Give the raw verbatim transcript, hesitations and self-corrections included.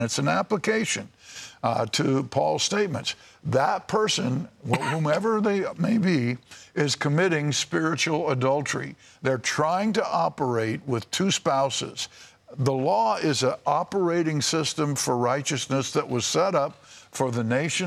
It's an application uh, to Paul's statements. That person, whomever they may be, is committing spiritual adultery. They're trying to operate with two spouses. The law is an operating system for righteousness that was set up for the nation